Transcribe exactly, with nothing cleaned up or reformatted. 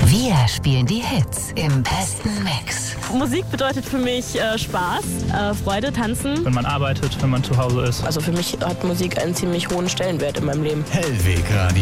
Wir spielen die Hits im besten Mix. Musik bedeutet für mich äh, Spaß, äh, Freude, Tanzen. Wenn man arbeitet, wenn man zu Hause ist. Also für mich hat Musik einen ziemlich hohen Stellenwert in meinem Leben. Hellweg Radio.